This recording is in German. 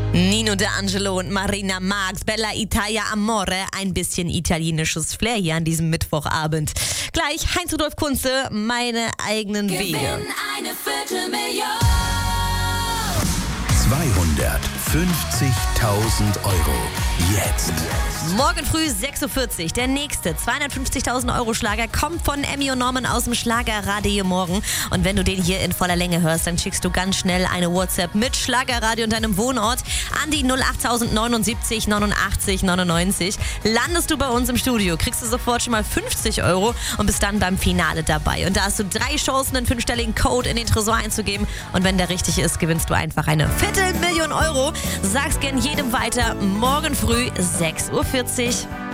Nino D'Angelo und Marina Marx, Bella Italia Amore, ein bisschen italienisches Flair hier an diesem Mittwochabend. Gleich Heinz-Rudolf Kunze, meine eigenen Wege. Gewinn eine Viertelmillion. 250.000 Euro. Jetzt. Morgen früh 6.40 Uhr. Der nächste 250.000 Euro Schlager kommt von Emmy und Norman aus dem Schlagerradio morgen. Und wenn du den hier in voller Länge hörst, dann schickst du ganz schnell eine WhatsApp mit Schlagerradio und deinem Wohnort an die 08079 89 99. Landest du bei uns im Studio, kriegst du sofort schon mal 50 Euro und bist dann beim Finale dabei. Und da hast du 3 Chancen, einen 5-stelligen Code in den Tresor einzugeben. Und wenn der richtig ist, gewinnst du einfach eine Viertelmillion Euro. Sag's gern jedem weiter. Morgen früh 6.40 Uhr.